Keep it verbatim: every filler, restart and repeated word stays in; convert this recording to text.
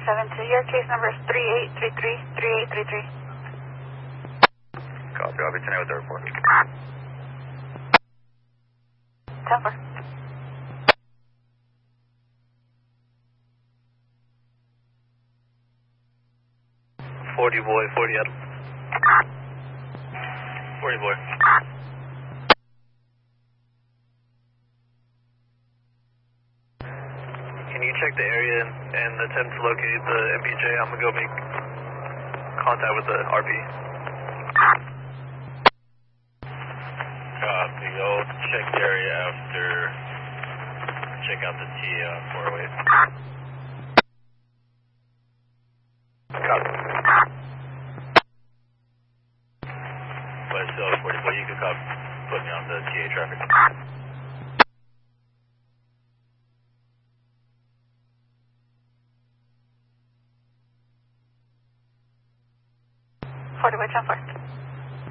seven two. Your case number is three eight three three, three eight three three. Copy, I'll be tonight with the report. ten four. forty boy, forty Adam. forty boy. Can you check the area and, and attempt to locate the M P J? I'm going to go make contact with the R P. Copy. Go check the area after check out the T on four oh eight. Copy. But still, forty boy, you can copy. Put me on the T A traffic. forty by ten four.